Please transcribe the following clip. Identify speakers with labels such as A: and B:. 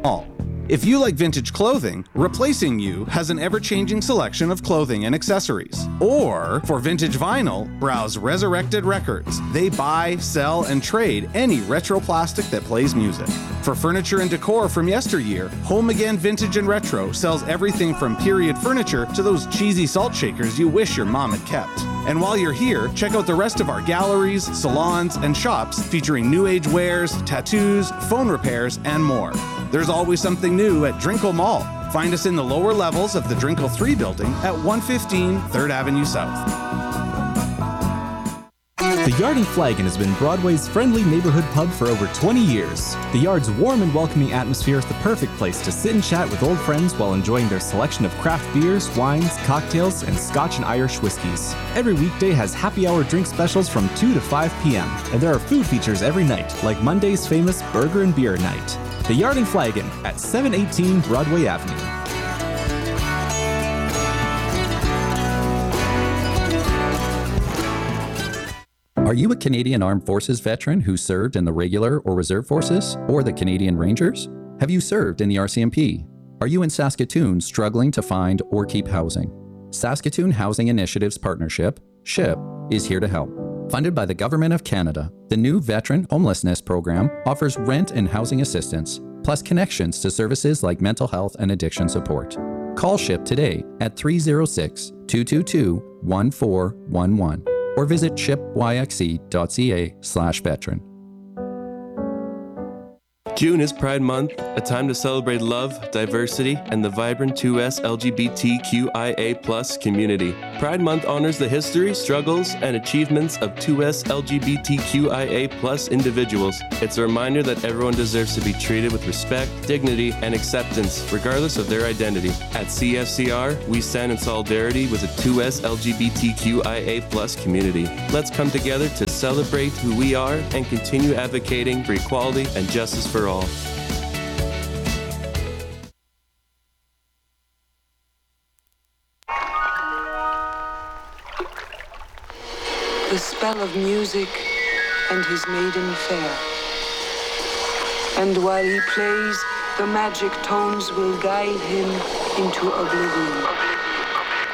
A: Mall. If you like vintage clothing, Replacing You has an ever-changing selection of clothing and accessories. Or, for vintage vinyl, browse Resurrected Records. They buy, sell, and trade any retro plastic that plays music. For furniture and decor from yesteryear, Home Again Vintage and Retro sells everything from period furniture to those cheesy salt shakers you wish your mom had kept. And while you're here, check out the rest of our galleries, salons, and shops featuring new age wares, tattoos, phone repairs, and more. There's always something new at Drinkle Mall. Find us in the lower levels of the Drinkle 3 building at 115 3rd Avenue South.
B: The Yard and Flagon has been Broadway's friendly neighborhood pub for over 20 years. The Yard's warm and welcoming atmosphere is the perfect place to sit and chat with old friends while enjoying their selection of craft beers, wines, cocktails, and Scotch and Irish whiskeys. Every weekday has happy hour drink specials from 2 to 5 p.m. And there are food features every night, like Monday's famous Burger and Beer Night. The Yard and Flagon at 718 Broadway Avenue.
C: Are you a Canadian Armed Forces veteran who served in the regular or reserve forces or the Canadian Rangers? Have you served in the RCMP? Are you in Saskatoon struggling to find or keep housing? Saskatoon Housing Initiatives Partnership, SHIP, is here to help. Funded by the Government of Canada, the new Veteran Homelessness Program offers rent and housing assistance, plus connections to services like mental health and addiction support. Call SHIP today at 306-222-1411 or visit shipyxe.ca/veteran.
D: June is Pride Month, a time to celebrate love, diversity, and the vibrant 2S LGBTQIA+ community. Pride Month honors the history, struggles, and achievements of 2S LGBTQIA+ individuals. It's a reminder that everyone deserves to be treated with respect, dignity, and acceptance, regardless of their identity. At CFCR, we stand in solidarity with the 2S LGBTQIA+ community. Let's come together to celebrate who we are and continue advocating for equality and justice for all.
E: The spell of music and his maiden fair. And while he plays, the magic tones will guide him into oblivion.